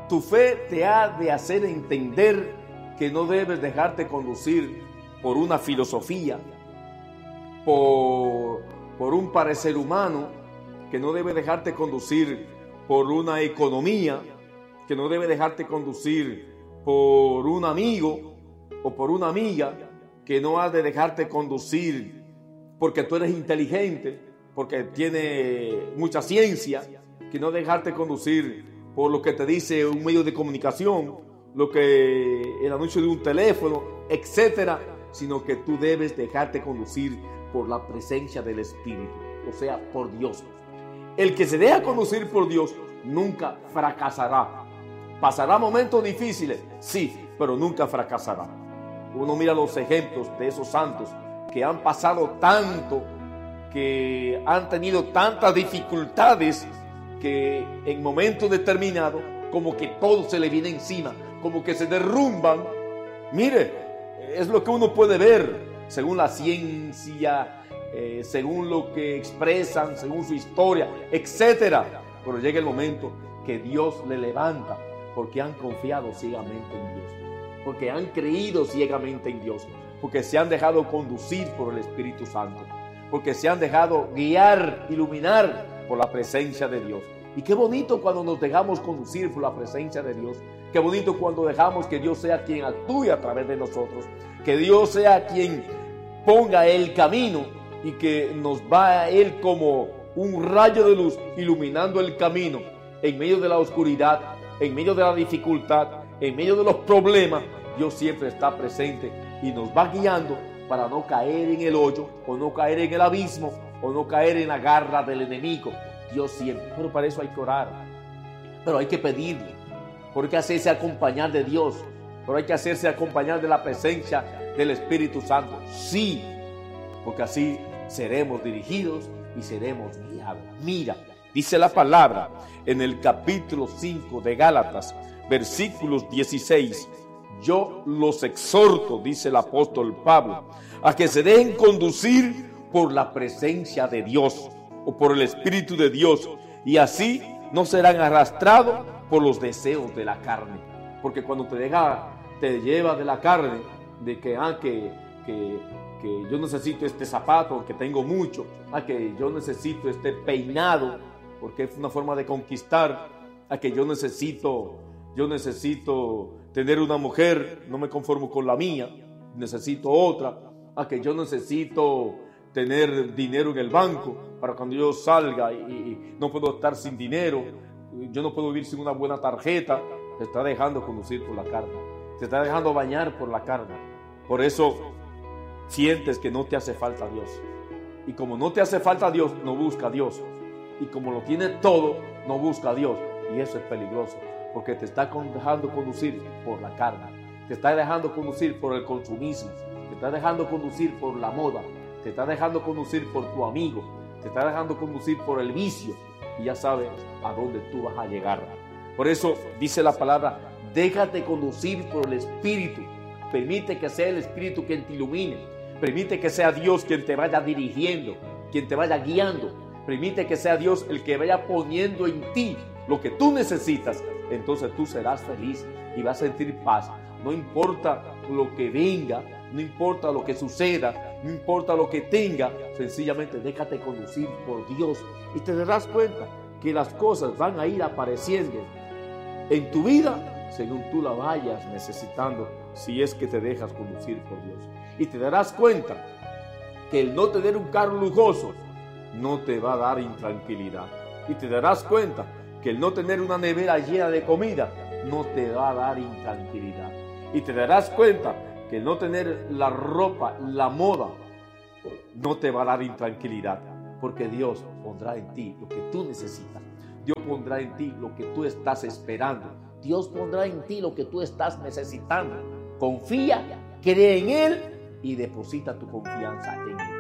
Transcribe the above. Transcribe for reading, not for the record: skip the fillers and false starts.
Tu fe te ha de hacer entender que no debes dejarte conducir por una filosofía, por un parecer humano, que no debe dejarte conducir por una economía, que no debe dejarte conducir por un amigo o por una amiga, que no has de dejarte conducir porque tú eres inteligente, porque tiene mucha ciencia, que no dejarte conducir por lo que te dice un medio de comunicación, lo que el anuncio de un teléfono, etcétera, sino que tú debes dejarte conducir por la presencia del Espíritu, o sea, por Dios. El que se deja conducir por Dios nunca fracasará. Pasará momentos difíciles, sí, pero nunca fracasará. Uno mira los ejemplos de esos santos que han pasado tanto, que han tenido tantas dificultades, que en momentos determinados como que todo se le viene encima, como que se derrumban. Mire, es lo que uno puede ver según la ciencia, según lo que expresan, según su historia, etcétera. Pero llega el momento que Dios le levanta, porque han confiado ciegamente en Dios, porque han creído ciegamente en Dios, porque se han dejado conducir por el Espíritu Santo, porque se han dejado guiar, iluminar por la presencia de Dios. Y qué bonito cuando nos dejamos conducir por la presencia de Dios. Qué bonito cuando dejamos que Dios sea quien actúe a través de nosotros, que Dios sea quien ponga el camino y que nos va a Él como un rayo de luz iluminando el camino en medio de la oscuridad, en medio de la dificultad, en medio de los problemas. Dios siempre está presente y nos va guiando para no caer en el hoyo, o no caer en el abismo, o no caer en la garra del enemigo. Dios siempre, pero para eso hay que orar, pero hay que pedirle, porque hay que hacerse acompañar de Dios, pero hay que hacerse acompañar de la presencia del Espíritu Santo. Sí, porque así seremos dirigidos y seremos guiados. Mira, dice la palabra en el capítulo 5 de Gálatas, versículos 16. Yo los exhorto, dice el apóstol Pablo, a que se dejen conducir por la presencia de Dios o por el Espíritu de Dios, y así no serán arrastrados por los deseos de la carne. Porque cuando te lleva de la carne, de que yo necesito este zapato, que tengo mucho, que yo necesito este peinado, porque es una forma de conquistar, a que yo necesito tener una mujer, no me conformo con la mía, necesito otra, a que yo necesito tener dinero en el banco para cuando yo salga y no puedo estar sin dinero, yo no puedo vivir sin una buena tarjeta. Te está dejando conducir por la carne, te está dejando bañar por la carne. Por eso sientes que no te hace falta Dios, y como no te hace falta Dios, no busca a Dios, y como lo tiene todo, no busca a Dios, y eso es peligroso, porque te está dejando conducir por la carne, te está dejando conducir por el consumismo, te está dejando conducir por la moda, te está dejando conducir por tu amigo, te está dejando conducir por el vicio, y ya sabes a dónde tú vas a llegar. Por eso dice la palabra, déjate conducir por el Espíritu, permite que sea el Espíritu quien te ilumine, permite que sea Dios quien te vaya dirigiendo, quien te vaya guiando, permite que sea Dios el que vaya poniendo en ti lo que tú necesitas. Entonces tú serás feliz y vas a sentir paz. No importa lo que venga, no importa lo que suceda, no importa lo que tenga, sencillamente déjate conducir por Dios y te darás cuenta que las cosas van a ir apareciendo en tu vida según tú la vayas necesitando, si es que te dejas conducir por Dios. Y te darás cuenta que el no tener un carro lujoso no te va a dar intranquilidad. Y te darás cuenta que el no tener una nevera llena de comida no te va a dar intranquilidad. Y te darás cuenta que el no tener la ropa, la moda, no te va a dar intranquilidad, porque Dios pondrá en ti lo que tú necesitas. Dios pondrá en ti lo que tú estás esperando. Dios pondrá en ti lo que tú estás necesitando. Confía, cree en Él y deposita tu confianza en Él.